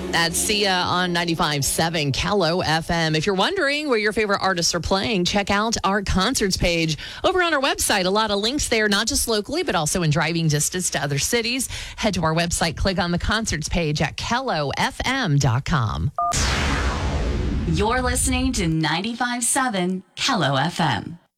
That's Sia on 95.7 Kello FM. If you're wondering where your favorite artists are playing, check out our concerts page over on our website. A lot of links there, not just locally, but also in driving distance to other cities. Head to our website, click on the concerts page at KelloFM.com. You're listening to 95.7 Kello FM.